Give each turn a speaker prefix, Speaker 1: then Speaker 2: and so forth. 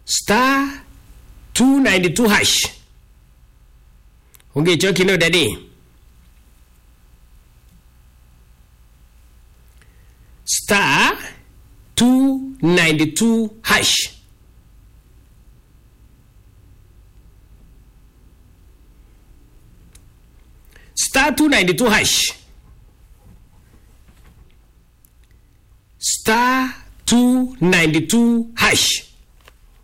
Speaker 1: star 292 hash. Okay, choki no daddy. Star 292 hash. Star 292 hash. Star 292 hash.